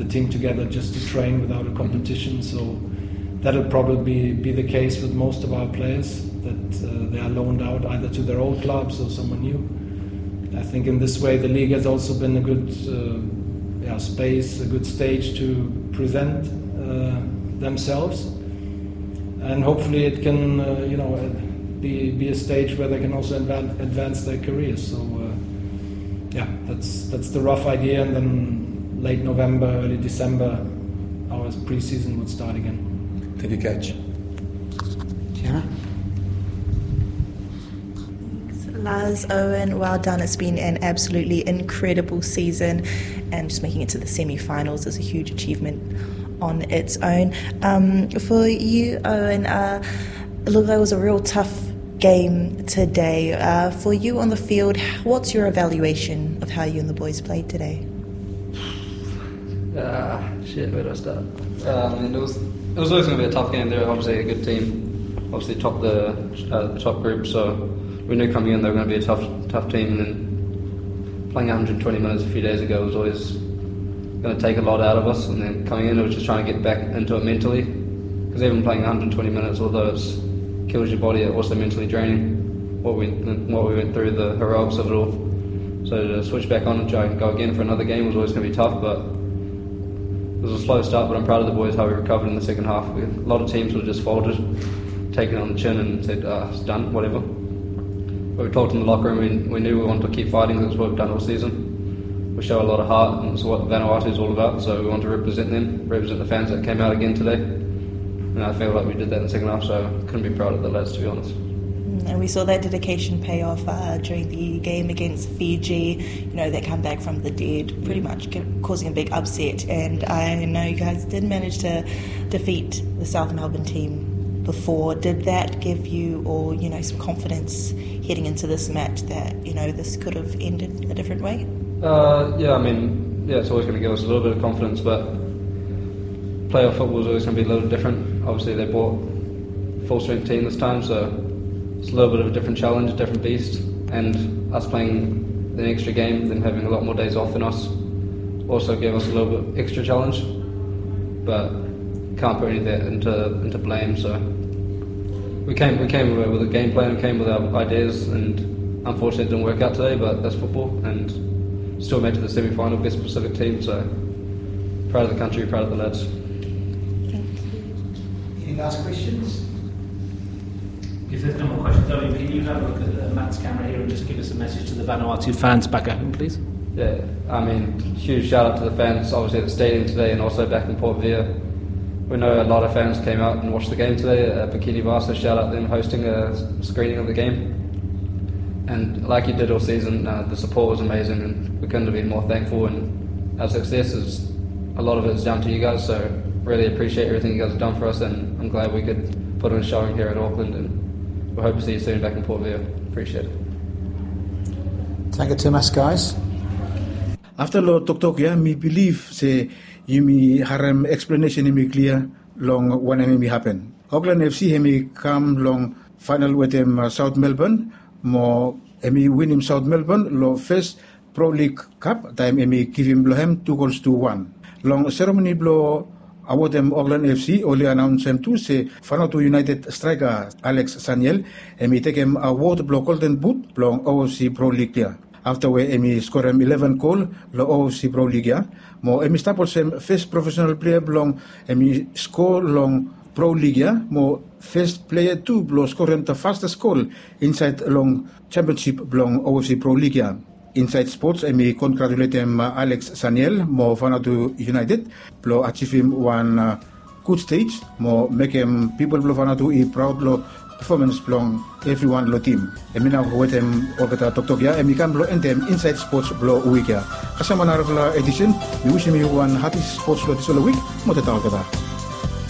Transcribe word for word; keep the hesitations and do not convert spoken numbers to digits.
the team together just to train without a competition. So that'll probably be the case with most of our players, that uh, they are loaned out either to their old clubs or someone new. I think in this way the league has also been a good uh, yeah, space, a good stage to present uh, themselves, and hopefully it can uh, you know be be a stage where they can also advance, advance their careers. So uh, yeah, that's that's the rough idea, and then late November, early December, our pre-season would start again. Thank you, Coach. Tiana? Lars, Owen, well done. It's been an absolutely incredible season, and just making it to the semi-finals is a huge achievement on its own. Um, for you, Owen, uh, look, that was a real tough game today. Uh, for you on the field, what's your evaluation of how you and the boys played today? Uh, shit, where do I start? Uh, I mean, it was it was always going to be a tough game. They're obviously a good team, obviously top the uh, the top group, so we knew coming in they were going to be a tough tough team. And then playing one hundred twenty minutes a few days ago was always going to take a lot out of us. And then coming in, it was just trying to get back into it mentally, because even playing one hundred twenty minutes, although it's kills your body, it also mentally draining. What we what we went through, the heroics of it all. So to switch back on and try and go again for another game was always going to be tough, but it was a slow start. But I'm proud of the boys how we recovered in the second half. We, a lot of teams would have just folded, taken it on the chin and said, ah, it's done, whatever. But we talked in the locker room, we, we knew we wanted to keep fighting. That's what we've done all season. We show a lot of heart, and it's what Vanuatu is all about, so we want to represent them, represent the fans that came out again today. And I feel like we did that in the second half, so I couldn't be proud of the lads, to be honest. And we saw that dedication pay off uh, during the game against Fiji. You know, they come back from the dead, pretty much causing a big upset. And I know you guys did manage to defeat the South Melbourne team before. Did that give you, or you know, some confidence heading into this match that you know this could have ended a different way? Uh, yeah, I mean, yeah, it's always going to give us a little bit of confidence, but playoff football is always going to be a little different. Obviously, they brought full strength team this time, so it's a little bit of a different challenge, a different beast, and us playing an extra game, them having a lot more days off than us, also gave us a little bit extra challenge, but can't put any of that into into blame. So we came we came with a game plan, we came with our ideas, and unfortunately it didn't work out today, but that's football, and still made to the semi-final, best Pacific team, so proud of the country, proud of the lads. Any last questions? If there's no more questions, Owen, can you have a look at uh, Matt's camera here and just give us a message to the Vanuatu fans back at home, please? Yeah, I mean, huge shout out to the fans, obviously at the stadium today and also back in Port Vila. We know a lot of fans came out and watched the game today. Uh, Bikini Vasa, shout out them hosting a screening of the game. And like you did all season, uh, the support was amazing, and we couldn't have been more thankful. And our success is, a lot of it is down to you guys, so really appreciate everything you guys have done for us, and I'm glad we could put on a showing here at Auckland, and we hope to see you soon back in Port Vila. Appreciate it. Thank you too much, guys. After lo tok tok ya, me believe say you me harem explanation me clear long when me happen. Auckland F C me come long final with them uh, South Melbourne. Mo me win him South Melbourne lo first Pro League Cup time me give him lo hem two goals to one. Long ceremony blow award them Auckland F C only announce him to say Vanuatu United striker Alex Saniel and me take him award blow golden boot long O F C Pro League ya. After we me score him eleven goal lo O F C Pro League ya. Mo me staples him first professional player long me score long Pro League ya. Mo first player two blow score him the fastest goal inside long championship long O F C Pro League ya. Inside Sports, I may congratulate him uh, Alex Saniel, mo Vanuatu United, blow achieve him one uh, good stage, mo make him people blow Vanuatu i proud lo performance belong everyone lo team. I mean now with him all kata tok tok ya, I can blow and them Inside Sports blow week ya. Kasama na edition, we wish him one happy sports lo this week, mo tataw kata.